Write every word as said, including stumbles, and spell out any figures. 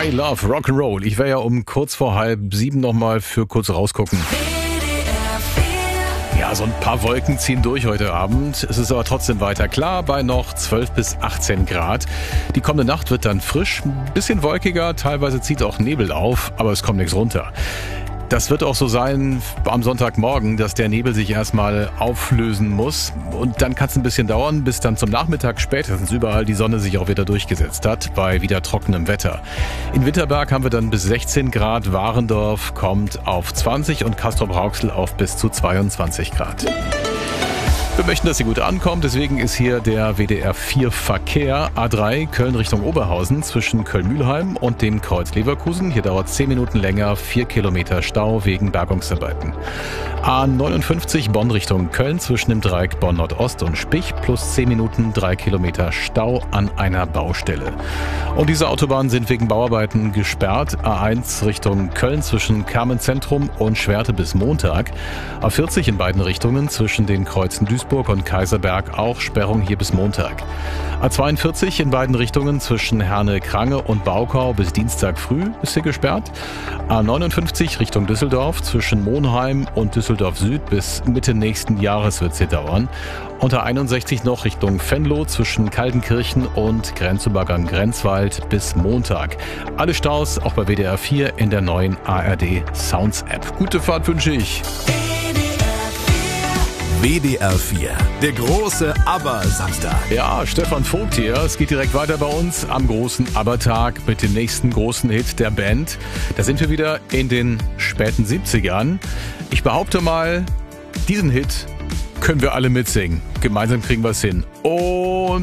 I love Rock'n'Roll. Ich wäre ja um kurz vor halb sieben nochmal für kurz rausgucken. Ja, so ein paar Wolken ziehen durch heute Abend. Es ist aber trotzdem weiter klar bei noch zwölf bis achtzehn Grad. Die kommende Nacht wird dann frisch, ein bisschen wolkiger, teilweise zieht auch Nebel auf, aber es kommt nichts runter. Das wird auch so sein am Sonntagmorgen, dass der Nebel sich erstmal auflösen muss. Und dann kann es ein bisschen dauern, bis dann zum Nachmittag spätestens überall die Sonne sich auch wieder durchgesetzt hat, bei wieder trockenem Wetter. In Winterberg haben wir dann bis sechzehn Grad, Warendorf kommt auf zwanzig und Castrop-Rauxel auf bis zu zweiundzwanzig Grad. Wir möchten, dass sie gut ankommt, deswegen ist hier der W D R vier Verkehr. A drei Köln Richtung Oberhausen zwischen Köln-Mühlheim und dem Kreuz Leverkusen. Hier dauert zehn Minuten länger, vier Kilometer Stau wegen Bergungsarbeiten. A neunundfünfzig Bonn Richtung Köln zwischen dem Dreieck Bonn Nordost und Spich plus zehn Minuten, drei Kilometer Stau an einer Baustelle. Und diese Autobahnen sind wegen Bauarbeiten gesperrt. A eins Richtung Köln zwischen Kärmen-Zentrum und Schwerte bis Montag. A vierzig in beiden Richtungen zwischen den Kreuzen Duisburg und Kaiserberg auch Sperrung hier bis Montag. A zweiundvierzig in beiden Richtungen zwischen Herne-Krange und Baukau bis Dienstag früh ist hier gesperrt. A neunundfünfzig Richtung Düsseldorf zwischen Monheim und Düsseldorf Süd bis Mitte nächsten Jahres wird es hier dauern. Und A einundsechzig noch Richtung Venlo zwischen Kaltenkirchen und Grenzübergang Grenzwald bis Montag. Alle Staus auch bei W D R vier in der neuen A R D Sounds App. Gute Fahrt wünsche ich. W D R vier, der große ABBA-Samstag. Ja, Stefan Vogt hier. Es geht direkt weiter bei uns am großen ABBA-Tag mit dem nächsten großen Hit der Band. Da sind wir wieder in den späten siebzigern. Ich behaupte mal, diesen Hit können wir alle mitsingen. Gemeinsam kriegen wir es hin. Und